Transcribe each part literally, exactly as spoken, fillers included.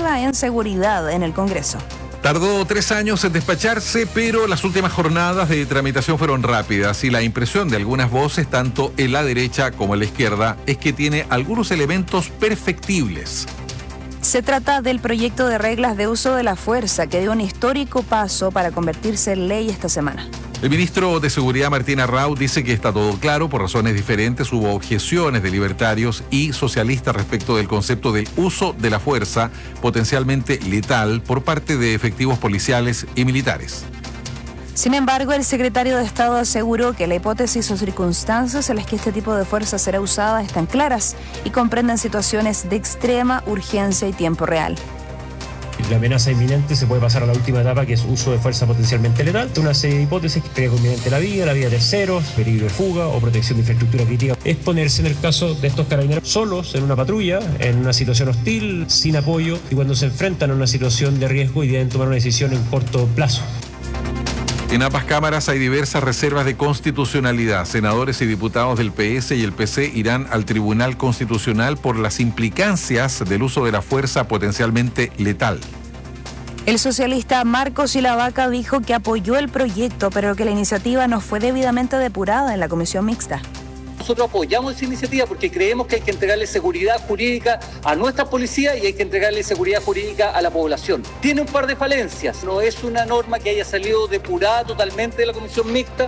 iniciativa en seguridad en el Congreso. Tardó tres años en despacharse, pero las últimas jornadas de tramitación fueron rápidas y la impresión de algunas voces, tanto en la derecha como en la izquierda, es que tiene algunos elementos perfectibles. Se trata del proyecto de reglas de uso de la fuerza que dio un histórico paso para convertirse en ley esta semana. El ministro de Seguridad, Martín Arrau, dice que está todo claro. Por razones diferentes hubo objeciones de libertarios y socialistas respecto del concepto del uso de la fuerza potencialmente letal por parte de efectivos policiales y militares. Sin embargo, el secretario de Estado aseguró que la hipótesis o circunstancias en las que este tipo de fuerza será usada están claras y comprenden situaciones de extrema urgencia y tiempo real. La amenaza inminente se puede pasar a la última etapa, que es uso de fuerza potencialmente letal. Una serie de hipótesis: riesgo inminente de la vida, la vida de terceros, peligro de fuga o protección de infraestructura crítica. Es ponerse en el caso de estos carabineros solos en una patrulla, en una situación hostil, sin apoyo, y cuando se enfrentan a una situación de riesgo y deben tomar una decisión en corto plazo. En ambas cámaras hay diversas reservas de constitucionalidad. Senadores y diputados del P S y el P C irán al Tribunal Constitucional por las implicancias del uso de la fuerza potencialmente letal. El socialista Marcos Silavaca dijo que apoyó el proyecto, pero que la iniciativa no fue debidamente depurada en la comisión mixta. Nosotros apoyamos esa iniciativa porque creemos que hay que entregarle seguridad jurídica a nuestra policía y hay que entregarle seguridad jurídica a la población. Tiene un par de falencias, no es una norma que haya salido depurada totalmente de la comisión mixta.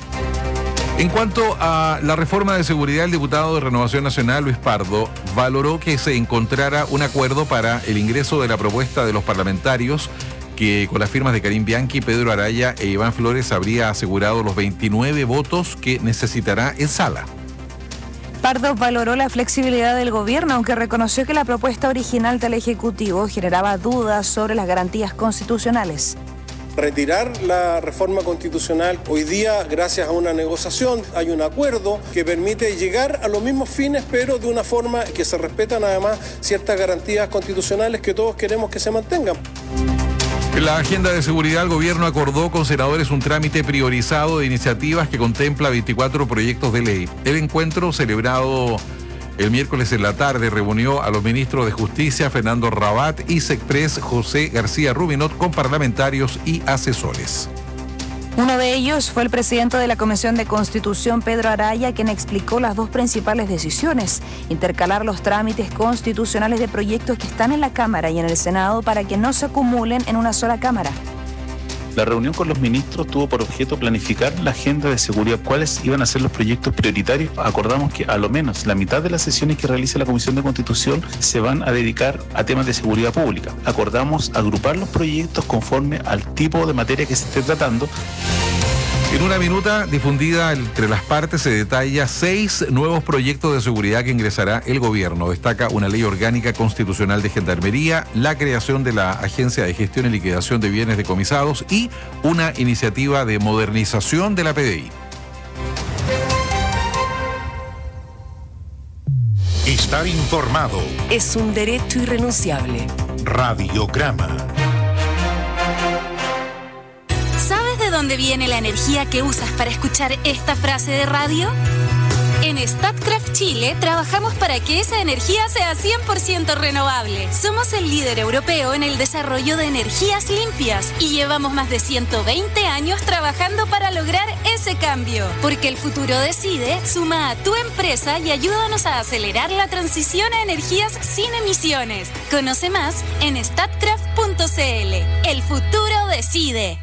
En cuanto a la reforma de seguridad, el diputado de Renovación Nacional, Luis Pardo, valoró que se encontrara un acuerdo para el ingreso de la propuesta de los parlamentarios que con las firmas de Karim Bianchi, Pedro Araya e Iván Flores habría asegurado los veintinueve votos que necesitará en sala. Pardo valoró la flexibilidad del gobierno, aunque reconoció que la propuesta original del Ejecutivo generaba dudas sobre las garantías constitucionales. Retirar la reforma constitucional, hoy día, gracias a una negociación, hay un acuerdo que permite llegar a los mismos fines, pero de una forma que se respetan además ciertas garantías constitucionales que todos queremos que se mantengan. En la agenda de seguridad, el gobierno acordó con senadores un trámite priorizado de iniciativas que contempla veinticuatro proyectos de ley. El encuentro, celebrado el miércoles en la tarde, reunió a los ministros de Justicia, Fernando Rabat, y Sexpress, José García Rubinot, con parlamentarios y asesores. Uno de ellos fue el presidente de la Comisión de Constitución, Pedro Araya, quien explicó las dos principales decisiones: intercalar los trámites constitucionales de proyectos que están en la Cámara y en el Senado para que no se acumulen en una sola Cámara. La reunión con los ministros tuvo por objeto planificar la agenda de seguridad, cuáles iban a ser los proyectos prioritarios. Acordamos que a lo menos la mitad de las sesiones que realice la Comisión de Constitución se van a dedicar a temas de seguridad pública. Acordamos agrupar los proyectos conforme al tipo de materia que se esté tratando. En una minuta difundida entre las partes se detalla seis nuevos proyectos de seguridad que ingresará el gobierno. Destaca una ley orgánica constitucional de gendarmería, la creación de la Agencia de Gestión y Liquidación de Bienes Decomisados y una iniciativa de modernización de la P D I. Estar informado es un derecho irrenunciable. Radiograma. ¿De dónde viene la energía que usas para escuchar esta frase de radio? En Statkraft Chile trabajamos para que esa energía sea cien por ciento renovable. Somos el líder europeo en el desarrollo de energías limpias y llevamos más de ciento veinte años trabajando para lograr ese cambio. Porque el futuro decide, suma a tu empresa y ayúdanos a acelerar la transición a energías sin emisiones. Conoce más en statkraft punto c l. El futuro decide.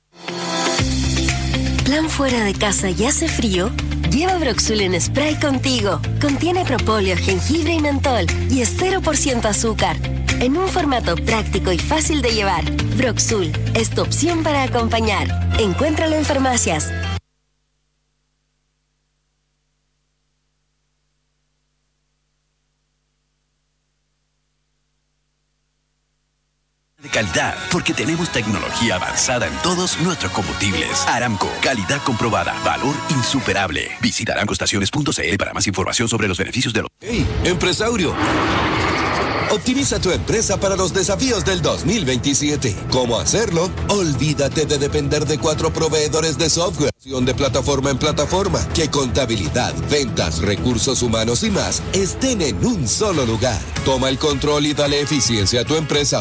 ¿Plan fuera de casa y hace frío? Lleva Broxul en spray contigo. Contiene propóleo, jengibre y mentol y es cero por ciento azúcar. En un formato práctico y fácil de llevar, Broxul es tu opción para acompañar. Encuéntralo en farmacias. De calidad, porque tenemos tecnología avanzada en todos nuestros combustibles. Aramco, calidad comprobada, valor insuperable. Visita aramco estaciones punto c l para más información sobre los beneficios de los... ¡Hey, empresario! Optimiza tu empresa para los desafíos del dos mil veintisiete. ¿Cómo hacerlo? Olvídate de depender de cuatro proveedores de software, de plataforma en plataforma, que contabilidad, ventas, recursos humanos y más estén en un solo lugar. Toma el control y dale eficiencia a tu empresa